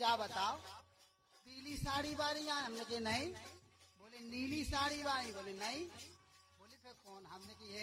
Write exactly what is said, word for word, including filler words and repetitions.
क्या बताओ, पीली साड़ी वाली आई? हमने की नहीं। बोले नीली साड़ी वाली? बोले नहीं। बोले फिर कौन? हमने की